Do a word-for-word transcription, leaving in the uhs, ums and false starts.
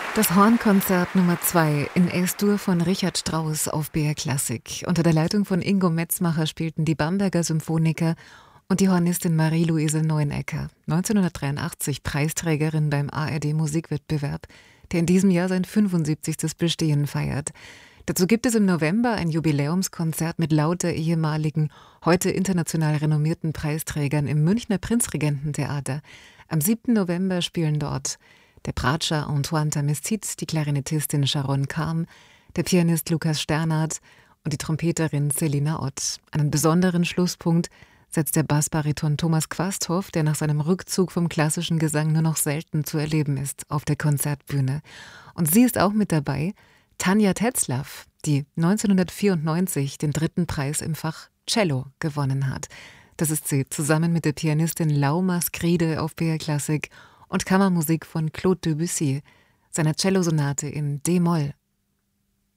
Das Hornkonzert Nummer zwei in Es-Dur von Richard Strauss auf B R Klassik. Unter der Leitung von Ingo Metzmacher spielten die Bamberger Symphoniker und die Hornistin Marie-Louise Neunecker, neunzehnhundertdreiundachtzig Preisträgerin beim A R D-Musikwettbewerb, der in diesem Jahr sein fünfundsiebzigstes Bestehen feiert. Dazu gibt es im November ein Jubiläumskonzert mit lauter ehemaligen, heute international renommierten Preisträgern im Münchner Prinzregententheater. Am siebten November spielen dort der Bratscher Antoine Tamestit, die Klarinettistin Sharon Karm, der Pianist Lukas Sternhardt und die Trompeterin Selina Ott. Einen besonderen Schlusspunkt setzt der Bassbariton Thomas Quasthoff, der nach seinem Rückzug vom klassischen Gesang nur noch selten zu erleben ist, auf der Konzertbühne. Und sie ist auch mit dabei, Tanja Tetzlaff, die neunzehnhundertvierundneunzig den dritten Preis im Fach Cello gewonnen hat. Das ist sie, zusammen mit der Pianistin Lauma Skride auf B R Klassik und Kammermusik von Claude Debussy, seiner Cellosonate in D-Moll